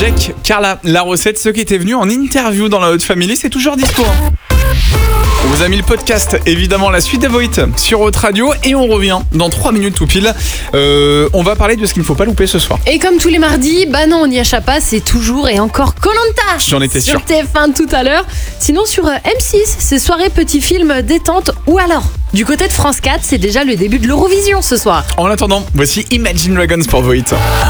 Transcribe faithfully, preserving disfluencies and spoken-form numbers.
Jack, Carla, la recette, ceux qui étaient venus en interview dans la Haute Family, c'est toujours dispo. On vous a mis le podcast, évidemment, la suite des Voight sur Haute Radio et on revient dans trois minutes tout pile. Euh, on va parler de ce qu'il ne faut pas louper ce soir. Et comme tous les mardis, bah non, on n'y échappe pas, c'est toujours et encore Koh-Lanta. J'en étais sûr. Sur T F un tout à l'heure. Sinon sur M six, c'est soirée petit film détente ou alors du côté de France quatre, c'est déjà le début de l'Eurovision ce soir. En attendant, voici Imagine Dragons pour Voight.